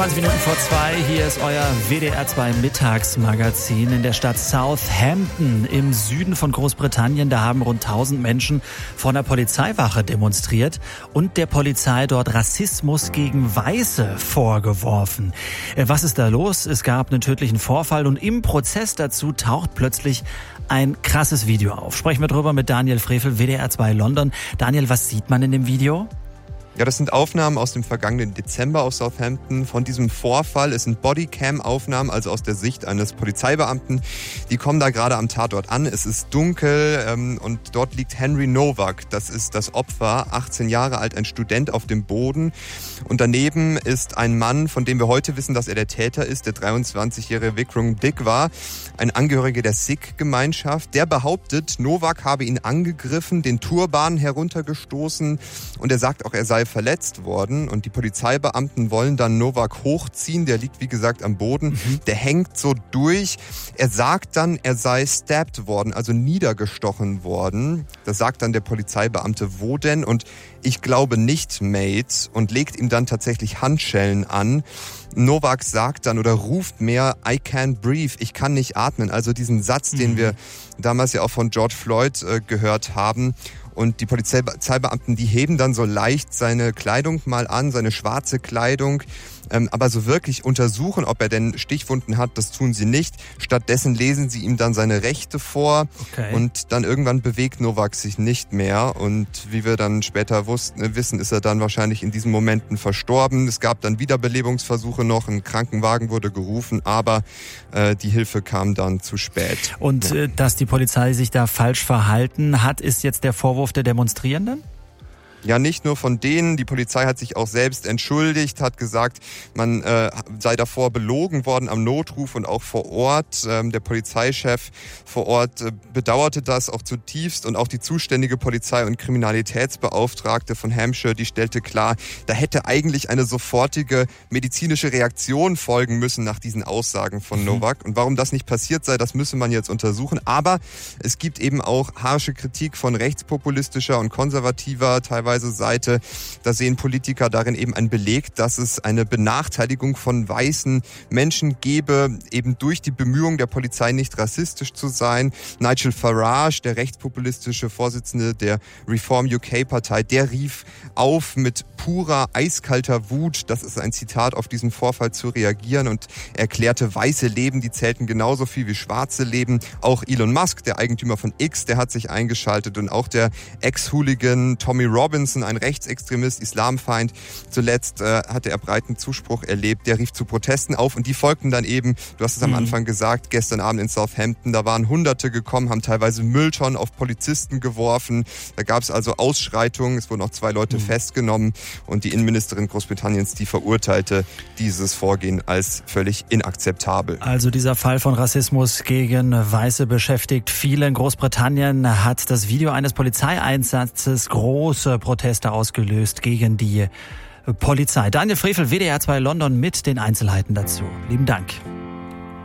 20 Minuten vor 2, hier ist euer WDR 2 Mittagsmagazin in der Stadt Southampton im Süden von Großbritannien. Da haben rund 1000 Menschen vor einer Polizeiwache demonstriert und der Polizei dort Rassismus gegen Weiße vorgeworfen. Was ist da los? Es gab einen tödlichen Vorfall und im Prozess dazu taucht plötzlich ein krasses Video auf. Sprechen wir drüber mit Daniel Frevel, WDR 2 London. Daniel, was sieht man in dem Video? Ja, das sind Aufnahmen aus dem vergangenen Dezember aus Southampton von diesem Vorfall. Es sind Bodycam-Aufnahmen, also aus der Sicht eines Polizeibeamten. Die kommen da gerade am Tatort an. Es ist dunkel und dort liegt Henry Novak. Das ist das Opfer, 18 Jahre alt, ein Student auf dem Boden. Und daneben ist ein Mann, von dem wir heute wissen, dass er der Täter ist, der 23-jährige Vikram Dikwa, ein Angehöriger der Sikh-Gemeinschaft. Der behauptet, Novak habe ihn angegriffen, den Turban heruntergestoßen und er sagt auch, er sei verletzt worden und die Polizeibeamten wollen dann Novak hochziehen. Der liegt, wie gesagt, am Boden. Der hängt so durch. Er sagt dann, er sei stabbed worden, also niedergestochen worden. Das sagt dann der Polizeibeamte, wo denn? Und ich glaube nicht, Mate, und legt ihm dann tatsächlich Handschellen an. Novak sagt dann oder ruft mehr, I can't breathe, ich kann nicht atmen. Also diesen Satz, den wir damals ja auch von George Floyd gehört haben. Und die Polizeibeamten, die heben dann so leicht seine Kleidung mal an, seine schwarze Kleidung. Aber so wirklich untersuchen, ob er denn Stichwunden hat, das tun sie nicht. Stattdessen lesen sie ihm dann seine Rechte vor. Okay. Und dann irgendwann bewegt Novak sich nicht mehr. Und wie wir dann später wissen, ist er dann wahrscheinlich in diesen Momenten verstorben. Es gab dann Wiederbelebungsversuche noch, ein Krankenwagen wurde gerufen, aber die Hilfe kam dann zu spät. Und dass die Polizei sich da falsch verhalten hat, ist jetzt der Vorwurf der Demonstrierenden? Ja, nicht nur von denen. Die Polizei hat sich auch selbst entschuldigt, hat gesagt, man sei davor belogen worden am Notruf und auch vor Ort. Der Polizeichef vor Ort bedauerte das auch zutiefst und auch die zuständige Polizei- und Kriminalitätsbeauftragte von Hampshire, die stellte klar, da hätte eigentlich eine sofortige medizinische Reaktion folgen müssen nach diesen Aussagen von Novak. Und warum das nicht passiert sei, das müsse man jetzt untersuchen. Aber es gibt eben auch harsche Kritik von rechtspopulistischer und konservativer, teilweise Seite. Da sehen Politiker darin eben einen Beleg, dass es eine Benachteiligung von weißen Menschen gebe, eben durch die Bemühungen der Polizei nicht rassistisch zu sein. Nigel Farage, der rechtspopulistische Vorsitzende der Reform UK-Partei, der rief auf, mit purer, eiskalter Wut, das ist ein Zitat, auf diesen Vorfall zu reagieren und erklärte, weiße Leben, die zählten genauso viel wie schwarze Leben. Auch Elon Musk, der Eigentümer von X, der hat sich eingeschaltet und auch der Ex-Hooligan Tommy Robinson, ein Rechtsextremist, Islamfeind. Zuletzt hatte er breiten Zuspruch erlebt. Der rief zu Protesten auf und die folgten dann eben, du hast es am Anfang gesagt, gestern Abend in Southampton. Da waren Hunderte gekommen, haben teilweise Mülltonnen auf Polizisten geworfen. Da gab es also Ausschreitungen. Es wurden auch 2 Leute festgenommen und die Innenministerin Großbritanniens, die verurteilte dieses Vorgehen als völlig inakzeptabel. Also dieser Fall von Rassismus gegen Weiße beschäftigt viele. In Großbritannien hat das Video eines Polizeieinsatzes große Proteste ausgelöst gegen die Polizei. Daniel Frevel, WDR 2 London mit den Einzelheiten dazu. Lieben Dank.